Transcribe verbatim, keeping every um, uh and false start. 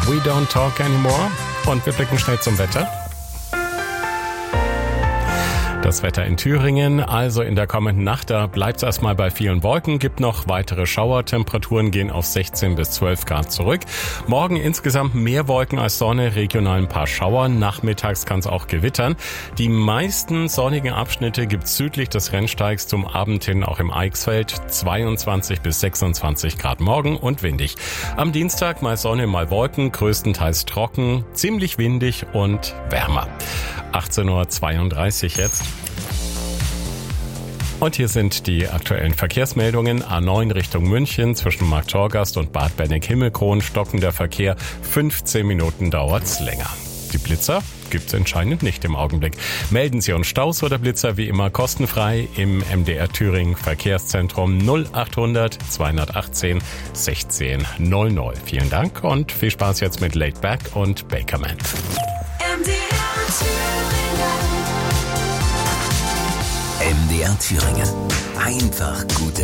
We Don't Talk Anymore. Und wir blicken schnell zum Wetter. Das Wetter in Thüringen, also in der kommenden Nacht, da bleibt es erstmal bei vielen Wolken, gibt noch weitere Schauer, Temperaturen gehen auf sechzehn bis zwölf Grad zurück. Morgen insgesamt mehr Wolken als Sonne, regional ein paar Schauer, nachmittags kann es auch gewittern. Die meisten sonnigen Abschnitte gibt es südlich des Rennsteigs zum Abend hin auch im Eichsfeld, zweiundzwanzig bis sechsundzwanzig Grad morgen und windig. Am Dienstag mal Sonne, mal Wolken, größtenteils trocken, ziemlich windig und wärmer. achtzehn Uhr zweiunddreißig jetzt. Und hier sind die aktuellen Verkehrsmeldungen. A neun Richtung München zwischen Marktorgast und Bad Bennig-Himmelkron stockender Verkehr. fünfzehn Minuten dauert's länger. Die Blitzer gibt's anscheinend nicht im Augenblick. Melden Sie uns Staus oder Blitzer wie immer kostenfrei im M D R Thüringen Verkehrszentrum null achthundert zweihundertachtzehn sechzehn null null. Vielen Dank und viel Spaß jetzt mit Laid Back und Bakerman. M D R Thüringen. M D R Thüringen. Einfach gute